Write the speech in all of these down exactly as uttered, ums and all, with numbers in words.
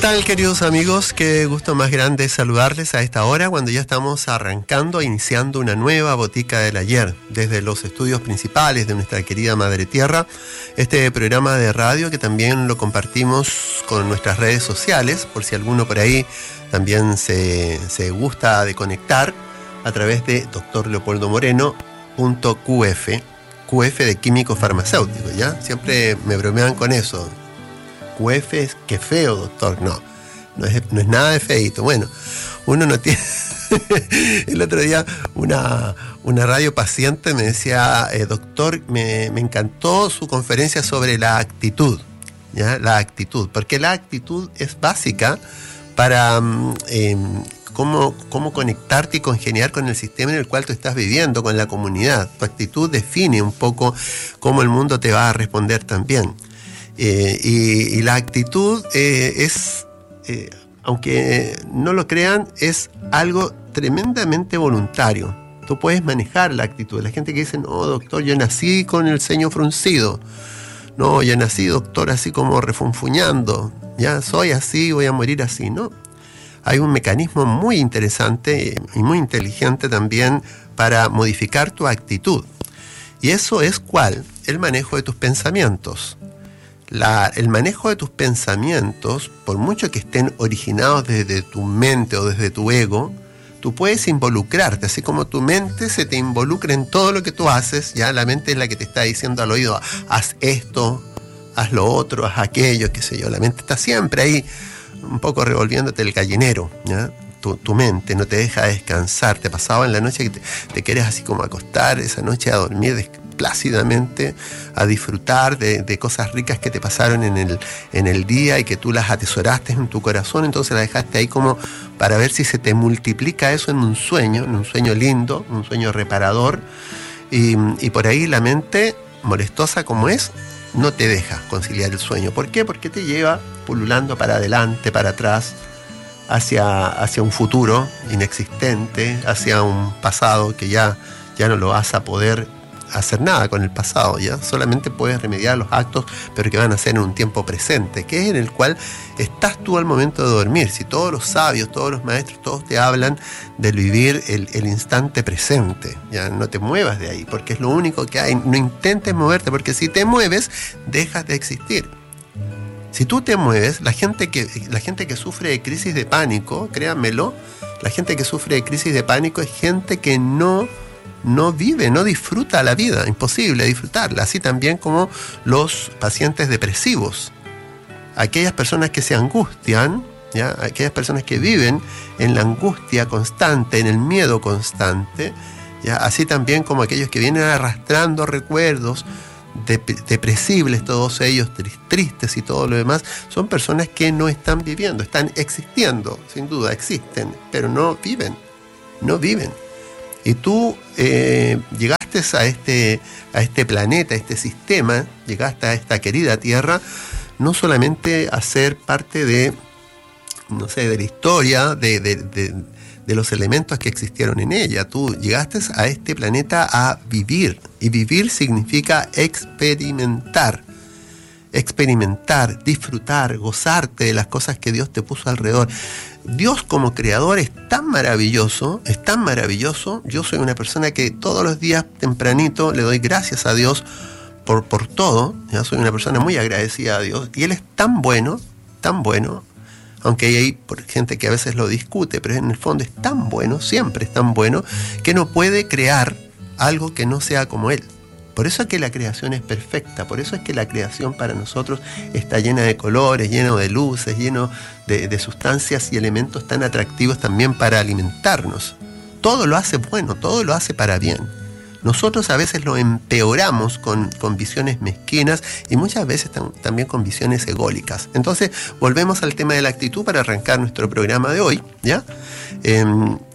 tal, queridos amigos? Qué gusto más grande saludarles a esta hora cuando ya estamos arrancando, iniciando una nueva Botica del Ayer desde los estudios principales de nuestra querida Madre Tierra. Este programa de radio que también lo compartimos con nuestras redes sociales, por si alguno por ahí también se, se gusta de conectar a través de doctor leopoldo moreno punto Q F, Q F de químico farmacéutico, ¿ya? Siempre me bromean con eso. Q F es que feo, doctor. No, no es, no es nada de feito. Bueno, uno no tiene... El otro día una, una radio paciente me decía, eh, doctor, me, me encantó su conferencia sobre la actitud, ¿ya? La actitud, porque la actitud es básica para eh, cómo, cómo conectarte y congeniar con el sistema en el cual tú estás viviendo, con la comunidad. Tu actitud define un poco cómo el mundo te va a responder también. Eh, y, y la actitud eh, es, eh, aunque no lo crean, es algo tremendamente voluntario. Tú puedes manejar la actitud. La gente que dice, no, doctor, yo nací con el ceño fruncido. No, yo nací, doctor, así como refunfuñando. Ya soy así, voy a morir así. No. Hay un mecanismo muy interesante y muy inteligente también para modificar tu actitud. Y eso es ¿cuál? El manejo de tus pensamientos. La, el manejo de tus pensamientos, por mucho que estén originados desde tu mente o desde tu ego, tú puedes involucrarte, así como tu mente se te involucra en todo lo que tú haces, ya la mente es la que te está diciendo al oído, haz esto, haz lo otro, haz aquello, qué sé yo, la mente está siempre ahí, un poco revolviéndote el gallinero, ¿ya? Tu, tu mente no te deja descansar, te pasaba en la noche que te, te quieres así como acostar esa noche a dormir plácidamente, a disfrutar de, de cosas ricas que te pasaron en el, en el día y que tú las atesoraste en tu corazón, entonces las dejaste ahí como para ver si se te multiplica eso en un sueño, en un sueño lindo, un sueño reparador, y, y por ahí la mente, molestosa como es, no te deja conciliar el sueño. ¿Por qué? Porque te lleva pululando para adelante, para atrás, hacia, hacia un futuro inexistente, hacia un pasado que ya, ya no lo vas a poder hacer nada con el pasado, ya solamente puedes remediar los actos, pero que van a ser en un tiempo presente, que es en el cual estás tú al momento de dormir. Si todos los sabios, todos los maestros, todos te hablan de vivir el, el instante presente, ya no te muevas de ahí, porque es lo único que hay. No intentes moverte, porque si te mueves, dejas de existir. Si tú te mueves, la gente que, la gente que sufre de crisis de pánico, créanmelo, la gente que sufre de crisis de pánico es gente que no no vive, no disfruta la vida, imposible disfrutarla, así también como los pacientes depresivos, aquellas personas que se angustian, ¿ya? Aquellas personas que viven en la angustia constante, en el miedo constante, ¿ya? Así también como aquellos que vienen arrastrando recuerdos de, depresibles, todos ellos tristes y todo lo demás, son personas que no están viviendo, están existiendo, sin duda existen, pero no viven, no viven. Y tú eh, llegaste a este, a este planeta, a este sistema, llegaste a esta querida Tierra, no solamente a ser parte de, no sé, de la historia, de, de, de, de los elementos que existieron en ella. Tú llegaste a este planeta a vivir, y vivir significa experimentar. Experimentar, disfrutar, gozarte de las cosas que Dios te puso alrededor. Dios como creador es tan maravilloso, es tan maravilloso. Yo soy una persona que todos los días tempranito le doy gracias a Dios por, por todo. Ya soy una persona muy agradecida a Dios. Y Él es tan bueno, tan bueno, aunque hay gente que a veces lo discute, pero en el fondo es tan bueno, siempre es tan bueno, que no puede crear algo que no sea como Él. Por eso es que la creación es perfecta, por eso es que la creación para nosotros está llena de colores, llena de luces, llena de, de sustancias y elementos tan atractivos también para alimentarnos. Todo lo hace bueno, todo lo hace para bien. Nosotros a veces lo empeoramos con, con visiones mezquinas y muchas veces tam, también con visiones ególicas. Entonces, volvemos al tema de la actitud para arrancar nuestro programa de hoy, ¿ya? Eh,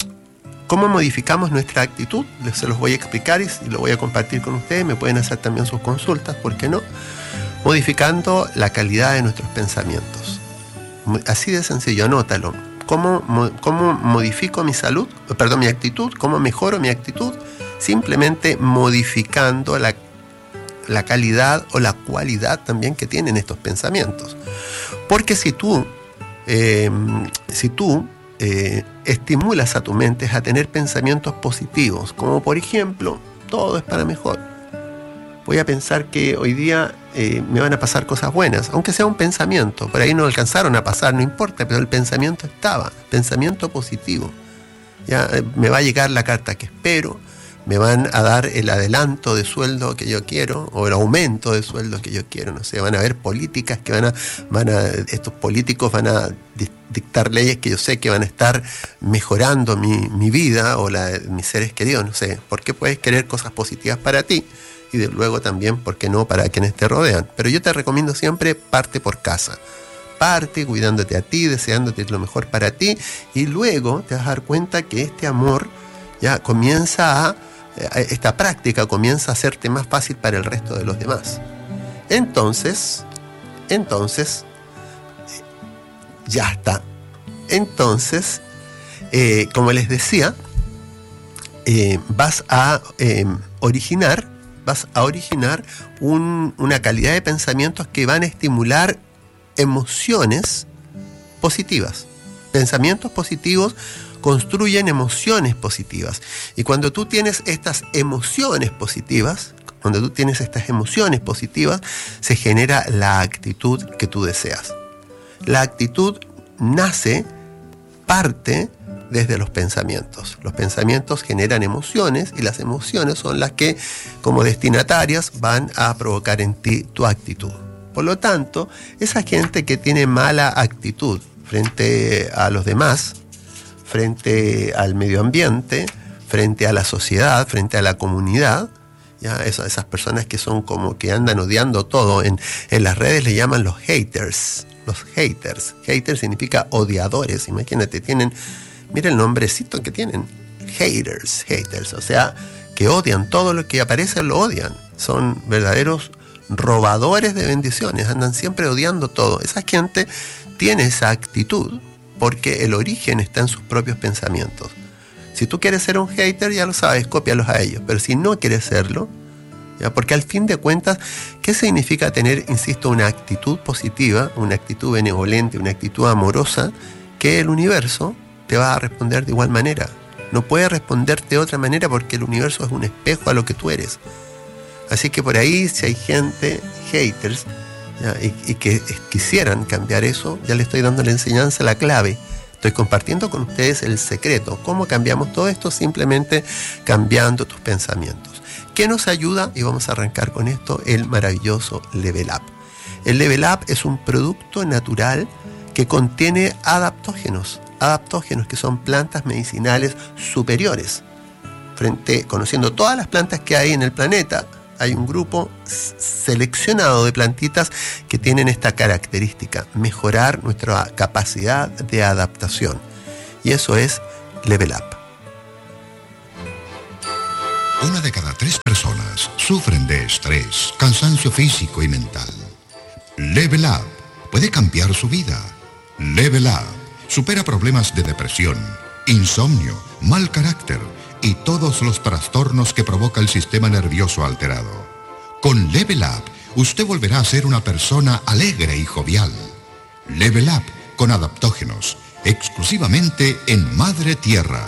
¿Cómo modificamos nuestra actitud? Se los voy a explicar y lo voy a compartir con ustedes. Me pueden hacer también sus consultas, ¿por qué no? Modificando la calidad de nuestros pensamientos. Así de sencillo, anótalo. ¿Cómo, cómo modifico mi salud? Perdón, mi actitud. ¿Cómo mejoro mi actitud? Simplemente modificando la, la calidad o la cualidad también que tienen estos pensamientos. Porque si tú eh, si tú eh, estimulas a tu mente a tener pensamientos positivos, como por ejemplo, todo es para mejor. Voy a pensar que hoy día eh, me van a pasar cosas buenas, aunque sea un pensamiento. Por ahí no alcanzaron a pasar, no importa, pero el pensamiento estaba, pensamiento positivo. Ya eh, me va a llegar la carta que espero, me van a dar el adelanto de sueldo que yo quiero o el aumento de sueldo que yo quiero, no sé, van a haber políticas que van a, van a estos políticos van a dictar leyes que yo sé que van a estar mejorando mi, mi vida o la de mis seres queridos, no sé, porque puedes querer cosas positivas para ti y de luego también, ¿por qué no?, para quienes te rodean. Pero yo te recomiendo siempre parte por casa. Parte cuidándote a ti, deseándote lo mejor para ti y luego te vas a dar cuenta que este amor ya comienza a esta práctica comienza a hacerte más fácil para el resto de los demás. Entonces, entonces, ya está. Entonces, eh, como les decía, eh, vas a eh, originar, vas a originar un, una calidad de pensamientos que van a estimular emociones positivas. Pensamientos positivos construyen emociones positivas. Y cuando tú tienes estas emociones positivas, cuando tú tienes estas emociones positivas, se genera la actitud que tú deseas. La actitud nace, parte desde los pensamientos. Los pensamientos generan emociones y las emociones son las que, como destinatarias, van a provocar en ti tu actitud. Por lo tanto, esa gente que tiene mala actitud frente a los demás, frente al medio ambiente, frente a la sociedad, frente a la comunidad, ya esas, esas personas que son como que andan odiando todo, en, en las redes le llaman los haters, los haters. Haters significa odiadores, imagínate, tienen, mira el nombrecito que tienen, haters, haters, o sea, que odian todo lo que aparece, lo odian, son verdaderos robadores de bendiciones, andan siempre odiando todo. Esa gente tiene esa actitud porque el origen está en sus propios pensamientos. Si tú quieres ser un hater, ya lo sabes, cópialos a ellos. Pero si no quieres serlo, ¿ya? Porque al fin de cuentas, ¿qué significa tener, insisto, una actitud positiva, una actitud benevolente, una actitud amorosa? Que el universo te va a responder de igual manera. No puede responderte de otra manera porque el universo es un espejo a lo que tú eres. Así que por ahí, si hay gente, haters, ¿ya? Y, y que quisieran cambiar eso, ya le estoy dando la enseñanza, la clave. Estoy compartiendo con ustedes el secreto. ¿Cómo cambiamos todo esto? Simplemente cambiando tus pensamientos. ¿Qué nos ayuda? Y vamos a arrancar con esto, el maravilloso Level Up. El Level Up es un producto natural que contiene adaptógenos. Adaptógenos que son plantas medicinales superiores. Frente, conociendo todas las plantas que hay en el planeta, hay un grupo seleccionado de plantitas que tienen esta característica, mejorar nuestra capacidad de adaptación. Y eso es Level Up. Una de cada tres personas sufren de estrés, cansancio físico y mental. Level Up puede cambiar su vida. Level Up supera problemas de depresión, insomnio, mal carácter y todos los trastornos que provoca el sistema nervioso alterado. Con Level Up, usted volverá a ser una persona alegre y jovial. Level Up con adaptógenos, exclusivamente en Madre Tierra.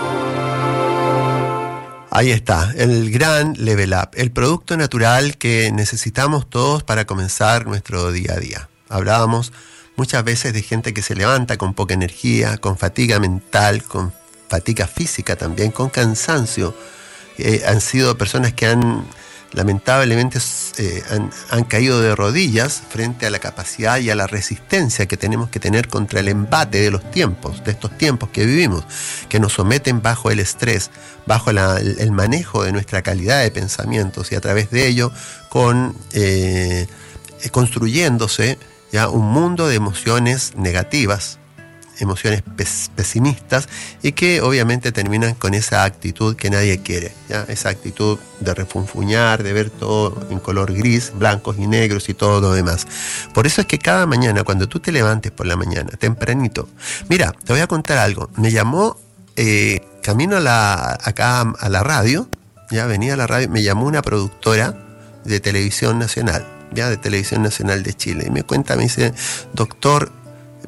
Ahí está, el gran Level Up, el producto natural que necesitamos todos para comenzar nuestro día a día. Hablábamos muchas veces de gente que se levanta con poca energía, con fatiga mental, con fatiga física también, con cansancio. Eh, han sido personas que han, lamentablemente, eh, han, han caído de rodillas frente a la capacidad y a la resistencia que tenemos que tener contra el embate de los tiempos, de estos tiempos que vivimos, que nos someten bajo el estrés, bajo la, el manejo de nuestra calidad de pensamientos y a través de ello con, eh, construyéndose ya un mundo de emociones negativas, emociones pes- pesimistas y que obviamente terminan con esa actitud que nadie quiere, ¿ya? Esa actitud de refunfuñar, de ver todo en color gris, blancos y negros y todo lo demás. Por eso es que cada mañana, cuando tú te levantes por la mañana, tempranito, mira, te voy a contar algo. Me llamó, eh, camino a la, acá a la radio, ya venía a la radio, me llamó una productora de televisión nacional, ya de televisión nacional de Chile, y me cuenta, me dice, doctor,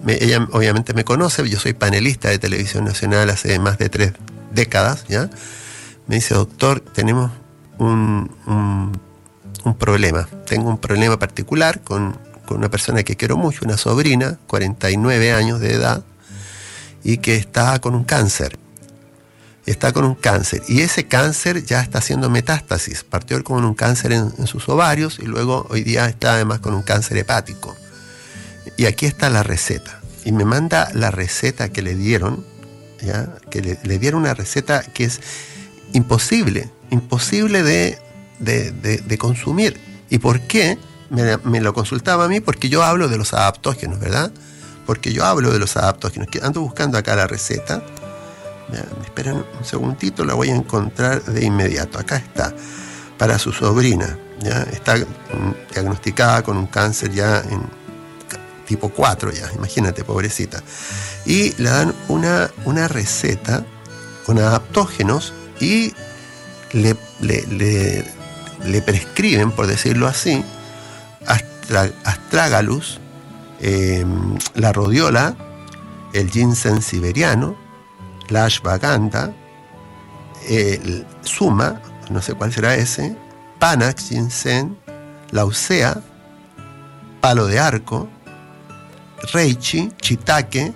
me, ella obviamente me conoce, yo soy panelista de Televisión Nacional hace más de tres décadas, ¿ya? Me dice, doctor, tenemos un, un, un problema. Tengo un problema particular con, con una persona que quiero mucho, una sobrina, cuarenta y nueve años de edad, y que está con un cáncer. Está con un cáncer. Y ese cáncer ya está haciendo metástasis. Partió con un cáncer en, en sus ovarios y luego hoy día está además con un cáncer hepático. Y aquí está la receta. Y me manda la receta que le dieron, ¿ya? Que le, le dieron una receta que es imposible, imposible de, de, de, de consumir. ¿Y por qué? Me, me lo consultaba a mí porque yo hablo de los adaptógenos, ¿verdad? Porque yo hablo de los adaptógenos. Ando buscando acá la receta. Ya, me esperan un segundito, la voy a encontrar de inmediato. Acá está, para su sobrina. ¿Ya? Está mm, diagnosticada con un cáncer ya en tipo cuatro, ya, imagínate, pobrecita. Y le dan una, una receta con adaptógenos y le, le, le, le prescriben, por decirlo así, astra, astragalus, eh, la rodiola, el ginseng siberiano, la ashwagandha, el suma, no sé cuál será ese, panax ginseng, lausea, palo de arco, reichi, shiitake,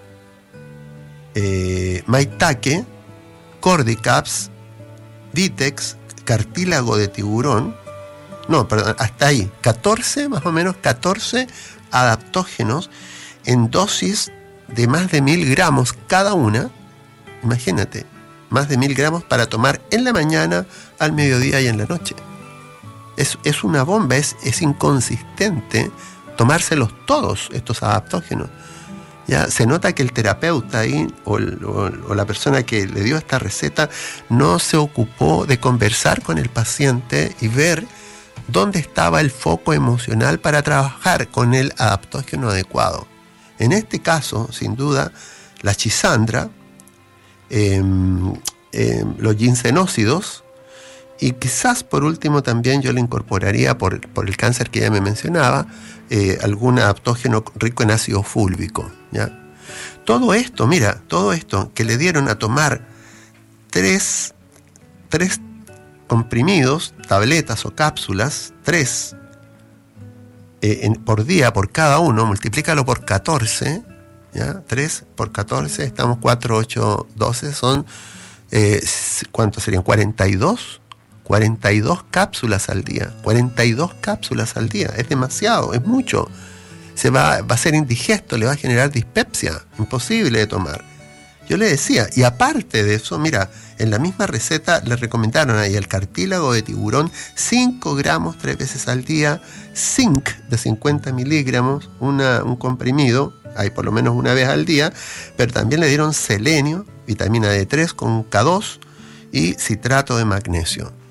eh, maitake, cordyceps, vitex, cartílago de tiburón, no, perdón, hasta ahí, catorce, más o menos catorce adaptógenos en dosis de más de mil gramos cada una. Imagínate, más de mil gramos para tomar en la mañana, al mediodía y en la noche. Es, es una bomba, es, es inconsistente tomárselos todos estos adaptógenos. Ya se nota que el terapeuta ahí o, el, o, o la persona que le dio esta receta no se ocupó de conversar con el paciente y ver dónde estaba el foco emocional para trabajar con el adaptógeno adecuado. En este caso, sin duda, la chisandra, eh, eh, los ginsenócidos, y quizás por último también yo le incorporaría, por, por el cáncer que ya me mencionaba, eh, algún adaptógeno rico en ácido fúlvico, ¿ya? Todo esto, mira, todo esto que le dieron a tomar tres, tres comprimidos, tabletas o cápsulas, tres eh, en, por día, por cada uno, multiplícalo por catorce, ¿ya? tres por catorce, estamos cuatro, ocho, doce, son, eh, ¿cuántos serían? cuarenta y dos. cuarenta y dos cápsulas al día. cuarenta y dos cápsulas al día. Es demasiado, es mucho. Se va, va a ser indigesto, le va a generar dispepsia. Imposible de tomar. Yo le decía, y aparte de eso, mira, en la misma receta le recomendaron ahí el cartílago de tiburón, cinco gramos tres veces al día, zinc de cincuenta miligramos, una, un comprimido, hay por lo menos una vez al día, pero también le dieron selenio, vitamina D tres con K dos y citrato de magnesio.